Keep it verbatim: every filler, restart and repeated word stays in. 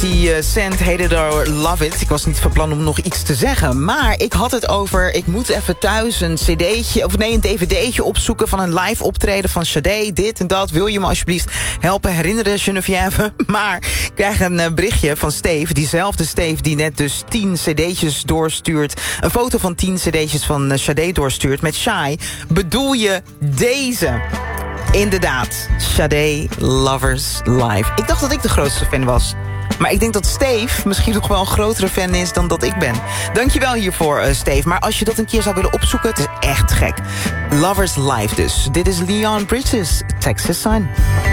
fifty Cent, Hate It or Love It. Ik was niet van plan om nog iets te zeggen. Maar ik had het over, ik moet even thuis een cd'tje... of nee, een dvd'tje opzoeken van een live optreden van Sade. Dit en dat. Wil je me alsjeblieft helpen herinneren, Geneviève? Maar ik krijg een berichtje van Steve. Diezelfde Steve die net dus tien cd'tjes doorstuurt. Een foto van tien cd'tjes van Sade doorstuurt met Shy. Bedoel je deze? Inderdaad, Sade Lovers Live. Ik dacht dat ik de grootste fan was. Maar ik denk dat Steve misschien nog wel een grotere fan is dan dat ik ben. Dankjewel hiervoor, uh, Steve. Maar als je dat een keer zou willen opzoeken, het is echt gek. Lovers Live dus. Dit is Leon Bridges, Texas Sun.